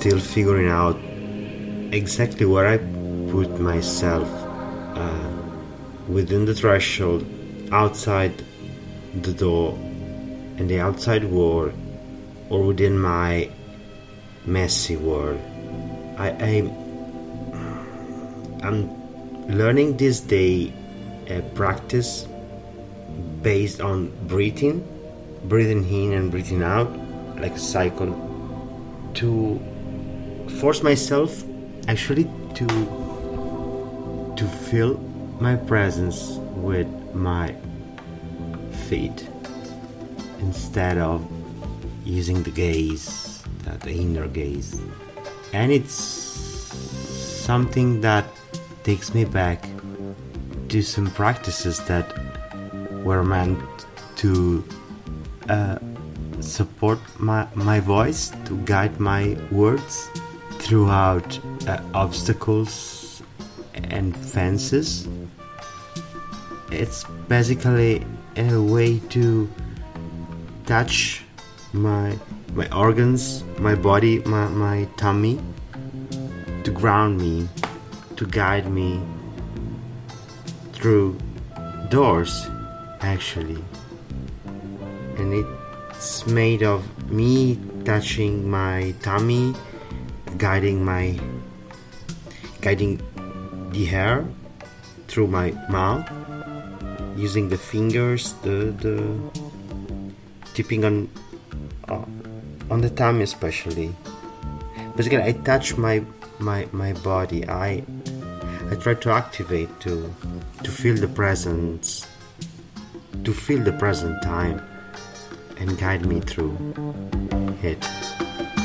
still figuring out exactly where I put myself, within the threshold, outside the door, in the outside world, or within my messy world. I'm learning this day a practice based on breathing in and breathing out, like a cycle, to force myself actually to feel my presence with my feet instead of using the gaze, the inner gaze. And it's something that takes me back to some practices that were meant to support my voice, to guide my words throughout obstacles and fences. It's basically a way to touch my organs, my body, my tummy, to ground me, to guide me through doors, actually. And it's made of me touching my tummy, guiding the hair through my mouth, using the fingers, the tipping on the tummy especially. Basically, I touch my body. I try to activate to feel the presence, to feel the present time, and guide me through it.